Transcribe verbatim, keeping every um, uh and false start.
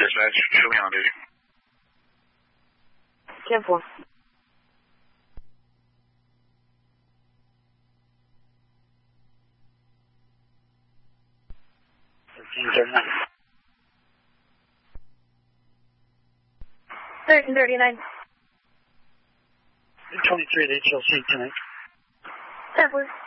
来收养的。 天赋。 竞争啊。 Thirteen thirty nine. Twenty three, they shall see tonight. Ten four.